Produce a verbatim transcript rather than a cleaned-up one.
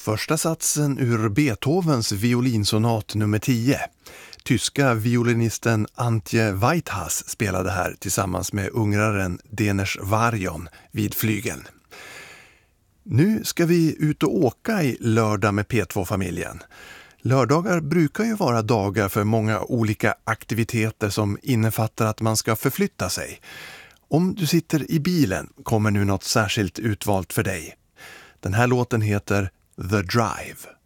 Första satsen ur Beethovens violinsonat nummer tio. Tyska violinisten Antje Weithas spelade här tillsammans med ungraren Deners Varjon vid flygeln. Nu ska vi ut och åka i lördag med P två-familjen. Lördagar brukar ju vara dagar för många olika aktiviteter som innefattar att man ska förflytta sig. Om du sitter i bilen kommer nu något särskilt utvalt för dig. Den här låten heter The Drive.